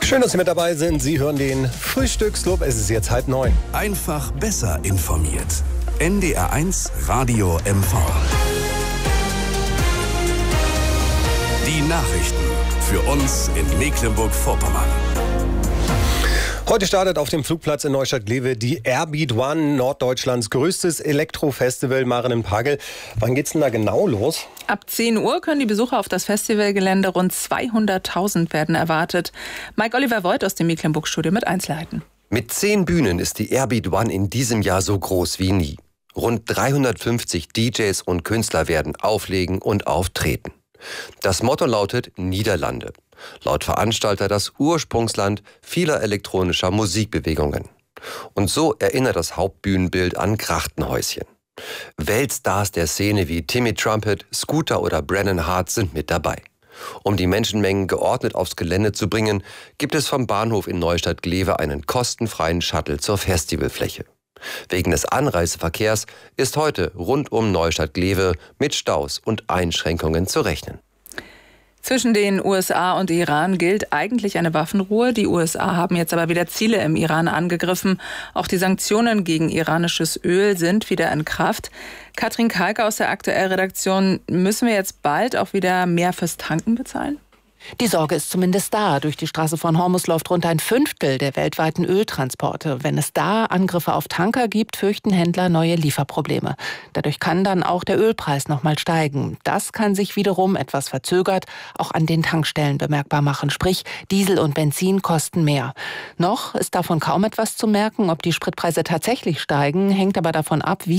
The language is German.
Schön, dass Sie mit dabei sind. Sie hören den Frühstücksclub. Es ist jetzt 8:30. Einfach besser informiert. NDR1 Radio MV. Die Nachrichten für uns in Mecklenburg-Vorpommern. Heute startet auf dem Flugplatz in Neustadt-Glewe die Airbeat One, Norddeutschlands größtes Elektrofestival. Maren Pagel, wann geht's denn da genau los? Ab 10 Uhr können die Besucher auf das Festivalgelände. Rund 200.000 werden erwartet. Mike-Oliver Voigt aus dem Mecklenburg-Studio mit Einzelheiten. Mit 10 Bühnen ist die Airbeat One in diesem Jahr so groß wie nie. Rund 350 DJs und Künstler werden auflegen und auftreten. Das Motto lautet Niederlande. Laut Veranstalter das Ursprungsland vieler elektronischer Musikbewegungen. Und so erinnert das Hauptbühnenbild an Krachtenhäuschen. Weltstars der Szene wie Timmy Trumpet, Scooter oder Brennan Hart sind mit dabei. Um die Menschenmengen geordnet aufs Gelände zu bringen, gibt es vom Bahnhof in Neustadt-Glewe einen kostenfreien Shuttle zur Festivalfläche. Wegen des Anreiseverkehrs ist heute rund um Neustadt-Glewe mit Staus und Einschränkungen zu rechnen. Zwischen den USA und Iran gilt eigentlich eine Waffenruhe. Die USA haben jetzt aber wieder Ziele im Iran angegriffen. Auch die Sanktionen gegen iranisches Öl sind wieder in Kraft. Katrin Kalke aus der Aktuell-Redaktion, müssen wir jetzt bald auch wieder mehr fürs Tanken bezahlen? Die Sorge ist zumindest da. Durch die Straße von Hormuz läuft rund 1/5 der weltweiten Öltransporte. Wenn es da Angriffe auf Tanker gibt, fürchten Händler neue Lieferprobleme. Dadurch kann dann auch der Ölpreis nochmal steigen. Das kann sich wiederum etwas verzögert auch an den Tankstellen bemerkbar machen. Sprich, Diesel und Benzin kosten mehr. Noch ist davon kaum etwas zu merken. Ob die Spritpreise tatsächlich steigen, hängt aber davon ab, wie